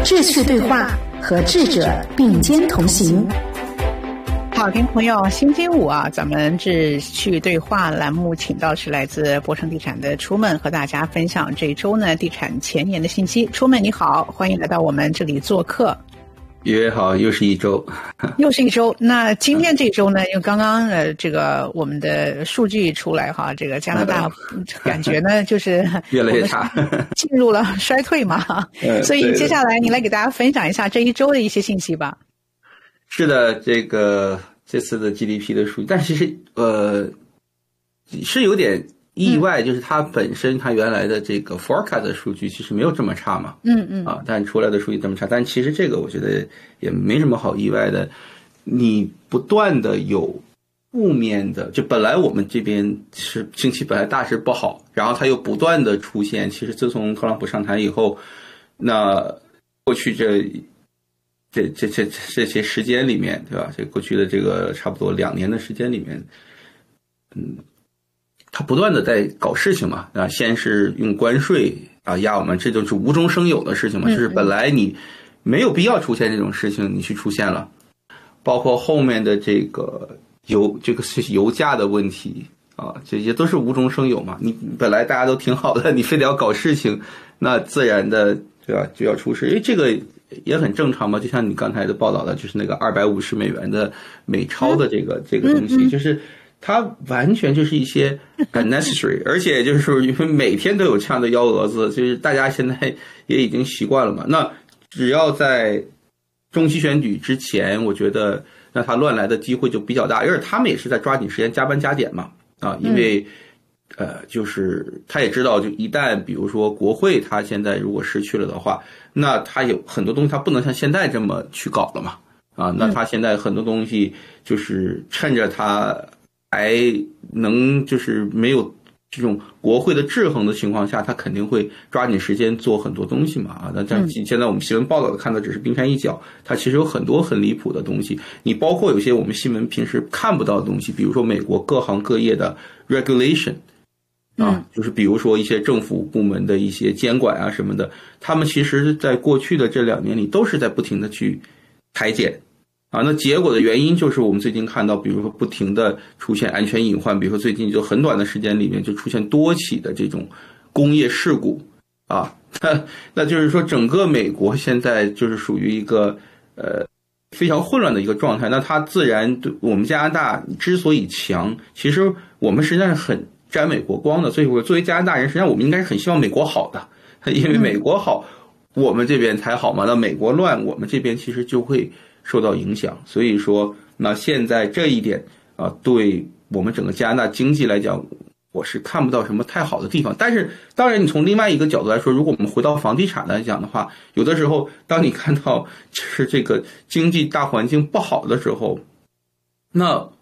智趣对话，和智者并肩同行。好，听众朋友，星期五啊，咱们智趣对话栏目请到是来自博盛地产的楚门，和大家分享这周呢地产前年的信息。楚门你好，欢迎来到我们这里做客。 约好，又是一周， 那今天这周呢，因为刚刚这个我们的数据出来哈，这个加拿大感觉呢就是越来越差， 进入了衰退嘛，所以接下来你来给大家分享一下这一周的一些信息吧。 是的，这次的 GDP 的数据，但其实是有点意外，就是它本身它原来的这个 forecast 的数据其实没有这么差嘛，但出来的数据这么差，但其实这个我觉得也没什么好意外的。你不断的有负面的，就本来我们这边是经济本来大势不好，然后它又不断的出现，其实自从特朗普上台以后，那过去这些时间里面，对吧？这过去的这个差不多2年的时间里面，他不断的在搞事情嘛，啊，先是用关税啊压我们，这就是无中生有的事情嘛，就是本来你没有必要出现这种事情，你去出现了，包括后面的这个油价的问题啊，这些都是无中生有嘛。你本来大家都挺好的，你非得要搞事情，那自然的对吧就要出事，因为这个也很正常嘛。就像你刚才的报道的，就是那个250美元的美钞的这个东西，就是它完全就是一些 unnecessary， 而且就是因为每天都有这样的幺蛾子，就是大家现在也已经习惯了嘛。那只要在中期选举之前，我觉得那它乱来的机会就比较大，而且他们也是在抓紧时间加班加点嘛，啊，因为就是他也知道，就一旦比如说国会他现在如果失去了的话，那他有很多东西他不能像现在这么去搞了嘛，啊，那他现在很多东西就是趁着他还能就是没有这种国会的制衡的情况下，他肯定会抓紧时间做很多东西嘛，啊，那这样现在我们新闻报道的看到只是冰山一角，它其实有很多很离谱的东西，你包括有些我们新闻平时看不到的东西，比如说美国各行各业的 regulation。就是比如说一些政府部门的一些监管啊什么的，他们其实在过去的这2年里都是在不停的去裁减啊，那结果的原因就是我们最近看到，比如说不停的出现安全隐患，比如说最近就很短的时间里面就出现多起的这种工业事故啊，那就是说整个美国现在就是属于一个非常混乱的一个状态，那它自然对我们加拿大之所以强，其实我们实际上是很沾美国光的，所以我作为加拿大人，实际上我们应该是很希望美国好的，因为美国好，我们这边才好嘛。那美国乱，我们这边其实就会受到影响。所以说，那现在这一点啊，对我们整个加拿大经济来讲，我是看不到什么太好的地方。但是，当然，你从另外一个角度来说，如果我们回到房地产来讲的话，有的时候，当你看到就是这个经济大环境不好的时候，那